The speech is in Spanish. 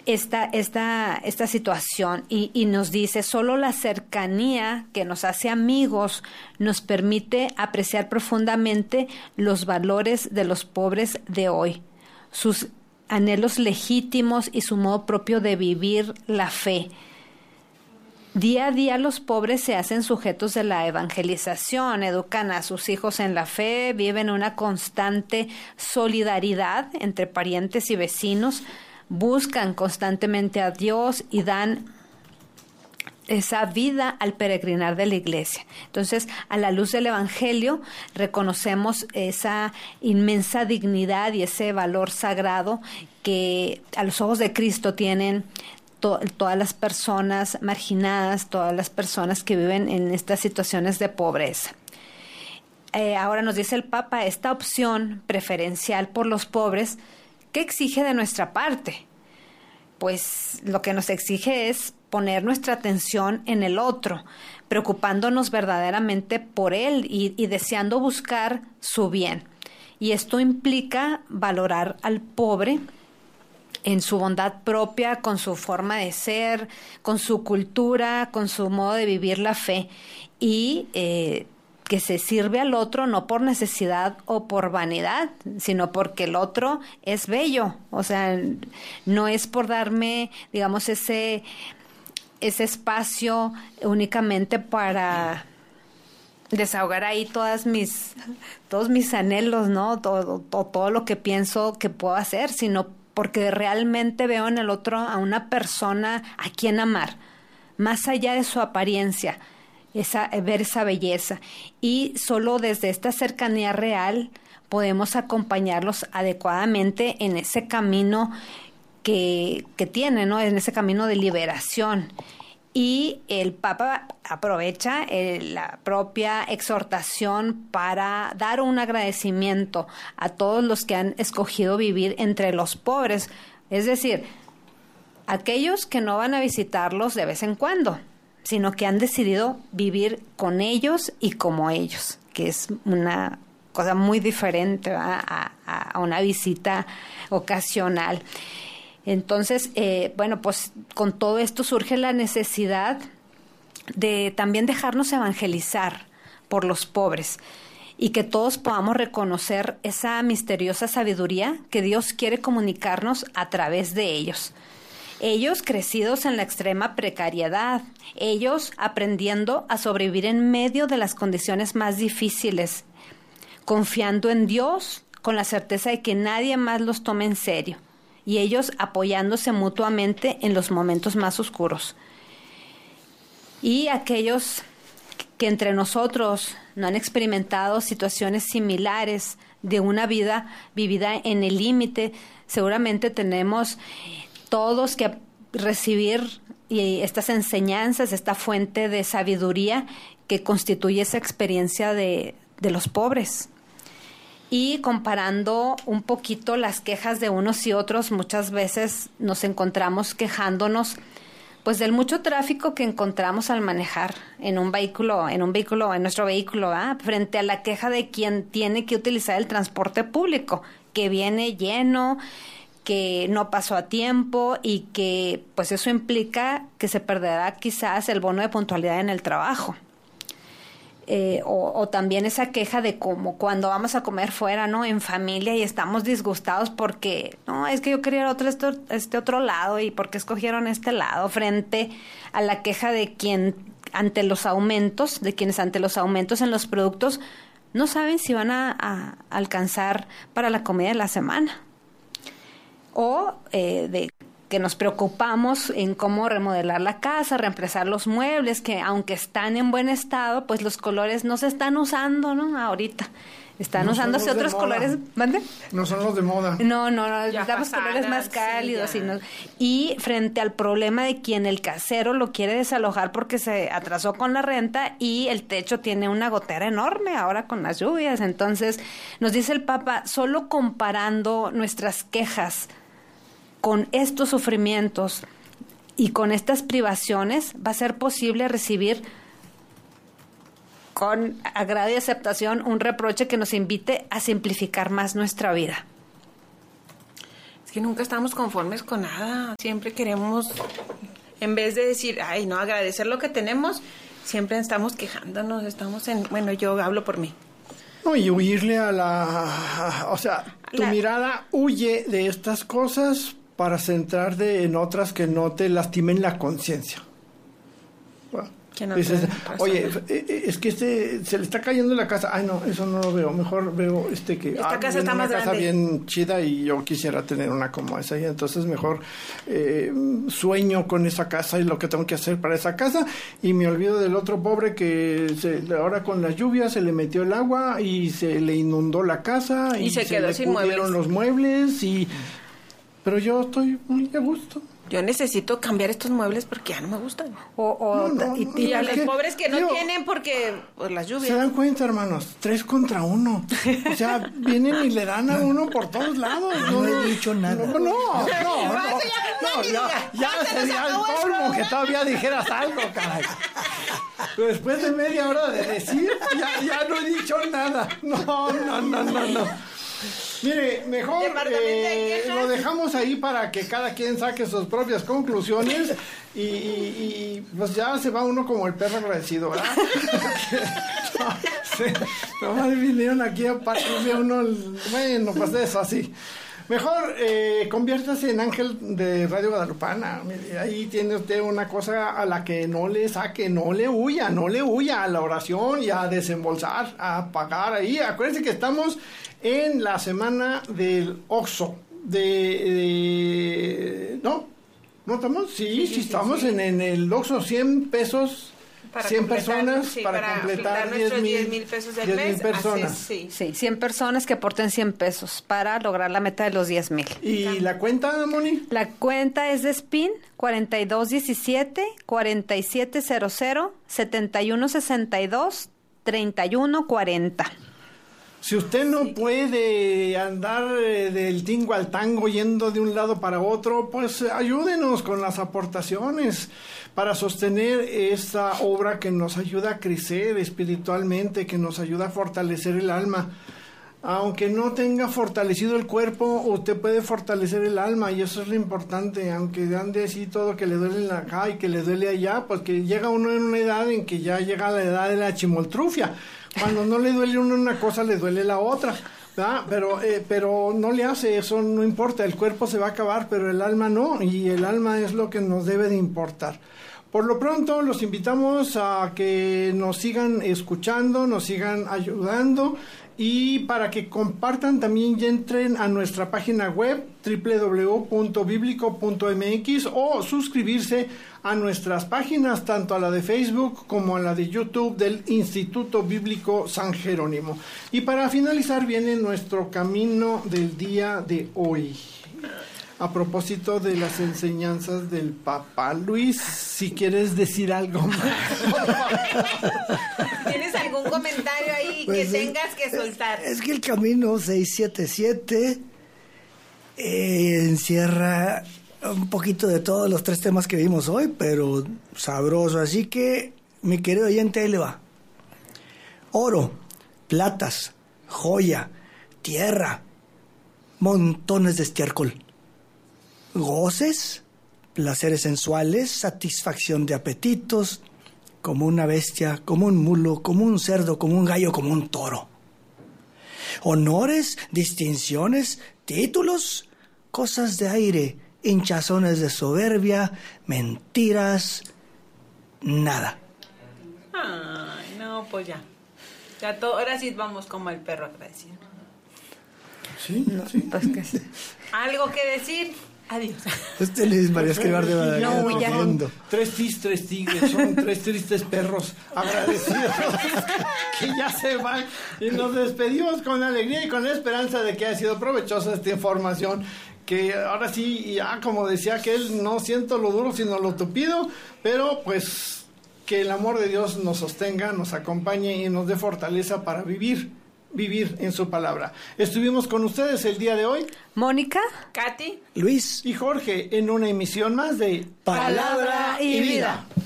esta situación y nos dice, solo la cercanía que nos hace amigos nos permite apreciar profundamente los valores de los pobres de hoy, sus anhelos legítimos y su modo propio de vivir la fe. Día a día los pobres se hacen sujetos de la evangelización, educan a sus hijos en la fe, viven una constante solidaridad entre parientes y vecinos, buscan constantemente a Dios y dan esa vida al peregrinar de la iglesia. Entonces, a la luz del Evangelio, reconocemos esa inmensa dignidad y ese valor sagrado que a los ojos de Cristo tienen todas las personas marginadas, todas las personas que viven en estas situaciones de pobreza. Ahora nos dice el Papa, esta opción preferencial por los pobres, ¿qué exige de nuestra parte? Pues lo que nos exige es poner nuestra atención en el otro, preocupándonos verdaderamente por él y deseando buscar su bien. Y esto implica valorar al pobre en su bondad propia, con su forma de ser, con su cultura, con su modo de vivir la fe y que se sirve al otro no por necesidad o por vanidad, sino porque el otro es bello. O sea, no es por darme, digamos, ese espacio únicamente para desahogar ahí todos mis anhelos, ¿no? Todo lo que pienso que puedo hacer, sino porque realmente veo en el otro a una persona a quien amar, más allá de su apariencia, ver esa belleza. Y solo desde esta cercanía real podemos acompañarlos adecuadamente en ese camino que tiene, ¿no? En ese camino de liberación. Y el Papa aprovecha la propia exhortación para dar un agradecimiento a todos los que han escogido vivir entre los pobres, es decir, aquellos que no van a visitarlos de vez en cuando, sino que han decidido vivir con ellos y como ellos, que es una cosa muy diferente a una visita ocasional. Entonces, bueno, pues con todo esto surge la necesidad de también dejarnos evangelizar por los pobres y que todos podamos reconocer esa misteriosa sabiduría que Dios quiere comunicarnos a través de ellos. Ellos crecidos en la extrema precariedad, ellos aprendiendo a sobrevivir en medio de las condiciones más difíciles, confiando en Dios con la certeza de que nadie más los tome en serio, y ellos apoyándose mutuamente en los momentos más oscuros. Y aquellos que entre nosotros no han experimentado situaciones similares de una vida vivida en el límite, seguramente tenemos todos que recibir estas enseñanzas, esta fuente de sabiduría que constituye esa experiencia de los pobres. Y comparando un poquito las quejas de unos y otros, muchas veces nos encontramos quejándonos pues del mucho tráfico que encontramos al manejar en nuestro vehículo, frente a la queja de quien tiene que utilizar el transporte público, que viene lleno, que no pasó a tiempo y que pues eso implica que se perderá quizás el bono de puntualidad en el trabajo. O también esa queja de como cuando vamos a comer fuera, ¿no? En familia y estamos disgustados porque, no, es que yo quería este otro lado y porque escogieron este lado, frente a la queja de quienes ante los aumentos en los productos no saben si van a alcanzar para la comida de la semana. O de que nos preocupamos en cómo remodelar la casa, reemplazar los muebles, que aunque están en buen estado, pues los colores no se están usando, ¿no? Ahorita están usándose otros colores. ¿Mande? No son los de moda. No, necesitamos colores más cálidos. Sí, y frente al problema de quien el casero lo quiere desalojar porque se atrasó con la renta y el techo tiene una gotera enorme ahora con las lluvias. Entonces, nos dice el Papa, solo comparando nuestras quejas con estos sufrimientos y con estas privaciones va a ser posible recibir con agrado y aceptación un reproche que nos invite a simplificar más nuestra vida. que nunca estamos conformes con nada. Siempre queremos, en vez de decir, ay, no, agradecer lo que tenemos, siempre estamos quejándonos, bueno, yo hablo por mí. No, y huirle o sea, tu mirada huye de estas cosas para centrarte en otras que no te lastimen la conciencia. Bueno. Dices, oye, es que se le está cayendo la casa. Ay, no, eso no lo veo. Mejor veo que esta casa está más grande. Casa bien chida y yo quisiera tener una como esa. Y entonces mejor sueño con esa casa y lo que tengo que hacer para esa casa. Y me olvido del otro pobre que ahora con las lluvias se le metió el agua y se le inundó la casa. Y se quedó sin muebles. Los muebles. Pero yo estoy muy a gusto. Yo necesito cambiar estos muebles porque ya no me gustan. Y a los pobres que no tienen porque por las lluvias. Se dan cuenta, hermanos, 3 contra 1. O sea, vienen y le dan a uno por todos lados. No he dicho nada. No, ya sería el colmo que todavía dijeras algo, caray. Pero después de media hora de decir, ya no he dicho nada. No. Mire, mejor lo dejamos ahí para que cada quien saque sus propias conclusiones y pues ya se va uno como el perro agradecido, ¿verdad? Nomás vinieron aquí a partirle a uno bueno, pues de eso así. Mejor conviértase en ángel de Radio Guadalupana. Mire, ahí tiene usted una cosa a la que no le saque, no le huya a la oración y a desembolsar, a pagar ahí. Acuérdense que estamos en la semana del Oxxo. ¿No estamos? Sí, estamos en el Oxxo, 100 pesos. Para 100 personas para completar nuestros 10,000 pesos del mes. 10,000 personas. Sí, 100 personas que aporten 100 pesos para lograr la meta de los 10,000. ¿Y la cuenta, Moni? La cuenta es de SPIN 4217-4700 7162 3140. Si usted no puede andar del tingo al tango yendo de un lado para otro, pues ayúdenos con las aportaciones para sostener esta obra que nos ayuda a crecer espiritualmente, que nos ayuda a fortalecer el alma. Aunque no tenga fortalecido el cuerpo, usted puede fortalecer el alma y eso es lo importante. Aunque ande así todo que le duele acá y que le duele allá, pues que llega uno en una edad en que ya llega la edad de la chimoltrufia. Cuando no le duele uno una cosa, le duele la otra, ¿verdad? Pero no le hace, eso no importa, el cuerpo se va a acabar, pero el alma no, y el alma es lo que nos debe de importar. Por lo pronto, los invitamos a que nos sigan escuchando, nos sigan ayudando, y para que compartan también y entren a nuestra página web www.biblico.mx o suscribirse a nuestras páginas, tanto a la de Facebook como a la de YouTube del Instituto Bíblico San Jerónimo. Y para finalizar viene nuestro camino del día de hoy. A propósito de las enseñanzas del Papa Luis, si quieres decir algo más. ¿Tienes algún comentario ahí pues que tengas que soltar? Es que el camino 677 encierra un poquito de todos los 3 temas que vimos hoy, pero sabroso. Así que, mi querido oyente, ahí le va. Oro, platas, joya, tierra, montones de estiércol. Goces, placeres sensuales, satisfacción de apetitos, como una bestia, como un mulo, como un cerdo, como un gallo, como un toro. Honores, distinciones, títulos, cosas de aire, hinchazones de soberbia, mentiras, nada. Ay, no, pues ya. Ahora sí vamos como el perro agradecido. Sí, sí. Pues que sí. ¿Algo que decir? Adiós. Usted Luis María Escribar de Badalona. No, ya. 3 tigres, son 3 tristes perros agradecidos que ya se van. Y nos despedimos con alegría y con la esperanza de que haya sido provechosa esta información. Que ahora sí, ya como decía aquel, no siento lo duro sino lo tupido, pero pues que el amor de Dios nos sostenga, nos acompañe y nos dé fortaleza para vivir en su palabra. Estuvimos con ustedes el día de hoy Mónica, Katy, Luis y Jorge en una emisión más de Palabra y Vida.